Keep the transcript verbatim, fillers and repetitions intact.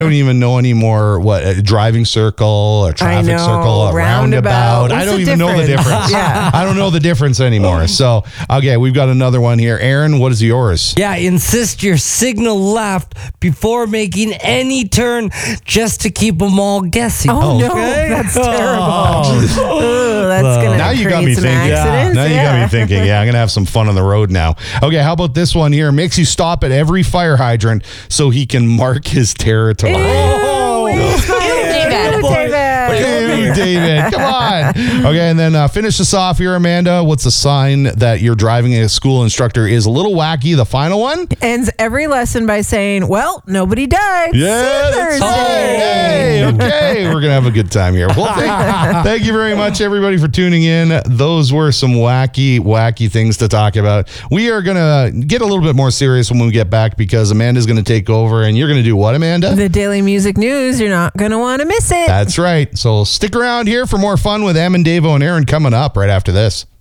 don't even know anymore what a driving circle, a traffic circle, a roundabout. roundabout. I don't the even know the difference? difference. Yeah. I don't know the difference anymore. So, okay, we've got another one here. Aaron, what is yours? Yeah, insist your signal left before making any turn just to keep them all guessing. Oh, no, okay? that's terrible. Ooh, that's going Now to you create got me some thinking. accidents. Now you yeah. got me thinking. Yeah, I'm gonna have some fun on the road now. Okay, how about this one here? Makes you stop at every fire hydrant so he can mark his territory. Oh, David. Hey, David, come on. Okay, and then uh, finish us off here, Amanda. What's a sign that your driving a school instructor is a little wacky? The final one? Ends every lesson by saying, well, nobody died. Yeah, that's Thursday. right. Hey, okay, we're going to have a good time here. Well, thank, thank you very much, everybody, for tuning in. Those were some wacky, wacky things to talk about. We are going to get a little bit more serious when we get back because Amanda's going to take over, and you're going to do what, Amanda? The Daily Music News. You're not going to want to miss it. That's right. So stick around here for more fun with Em and Davo and Aaron coming up right after this.